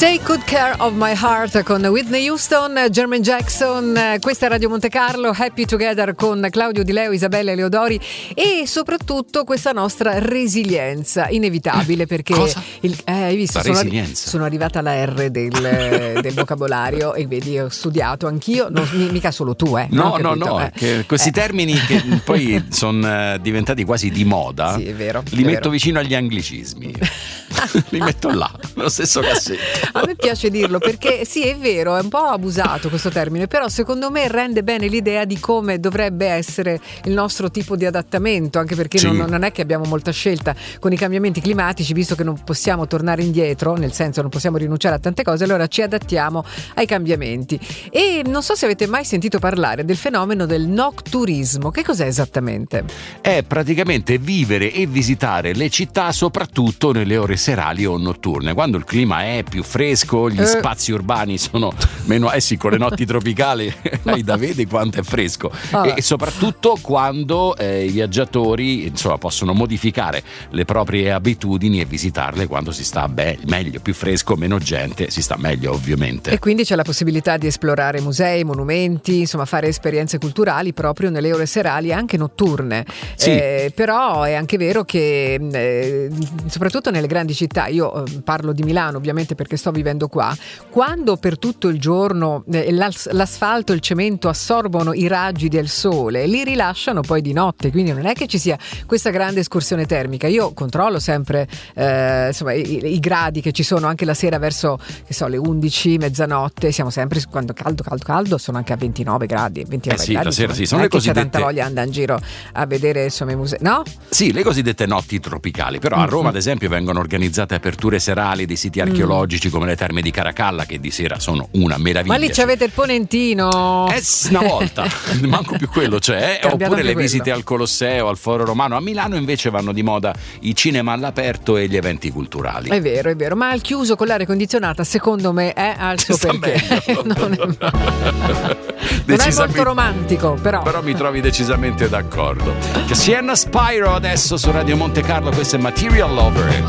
Take Good Care of My Heart con Whitney Houston, Jermaine Jackson. Questa è Radio Monte Carlo, Happy Together con Claudio Di Leo, Isabella Eleodori e soprattutto questa nostra resilienza inevitabile perché hai visto? Sono arrivata alla R del vocabolario e vedi, ho studiato anch'io, mica solo tu, No, che questi termini che poi sono diventati quasi di moda. Sì, è vero. Li metto vicino agli anglicismi. Li metto là, nello stesso cassetto. A me piace dirlo perché sì, è vero, è un po' abusato questo termine, però secondo me rende bene l'idea di come dovrebbe essere il nostro tipo di adattamento, anche perché sì. non è che abbiamo molta scelta con i cambiamenti climatici, visto che non possiamo tornare indietro, nel senso non possiamo rinunciare a tante cose, allora ci adattiamo ai cambiamenti. E non so se avete mai sentito parlare del fenomeno del nocturismo. Che cos'è esattamente? È praticamente vivere e visitare le città soprattutto nelle ore serali o notturne, quando il clima è più fresco, gli spazi urbani sono meno, sì, con le notti tropicali hai da vedere quanto è fresco, e soprattutto quando i viaggiatori insomma possono modificare le proprie abitudini e visitarle quando si sta meglio, più fresco, meno gente, si sta meglio ovviamente. E quindi c'è la possibilità di esplorare musei, monumenti, insomma fare esperienze culturali proprio nelle ore serali anche notturne. Sì. Però è anche vero che soprattutto nelle grandi città, io parlo di Milano ovviamente perché sto vivendo qua, quando per tutto il giorno l'asfalto e il cemento assorbono i raggi del sole, li rilasciano poi di notte, quindi non è che ci sia questa grande escursione termica. Io controllo sempre insomma i gradi che ci sono anche la sera verso le 11, mezzanotte, siamo sempre quando caldo sono anche a 29 gradi, 29 sì, gradi, la sera insomma, sì, sono le cosiddette, c'è tanta voglia andare in giro a vedere insomma i musei, no? Sì, le cosiddette notti tropicali, però a Roma ad esempio vengono organizzate aperture serali di siti archeologici come le terme di Caracalla, che di sera sono una meraviglia. Ma lì c'avete il Ponentino? Una volta, manco più quello c'è, oppure le visite quello al Colosseo, al Foro Romano. A Milano invece vanno di moda i cinema all'aperto e gli eventi culturali. È vero, ma al chiuso con l'aria condizionata secondo me è al suo perché. Non è molto romantico, però mi trovi decisamente d'accordo. Sienna Spyro adesso su Radio Monte Carlo, questo è Material Lover.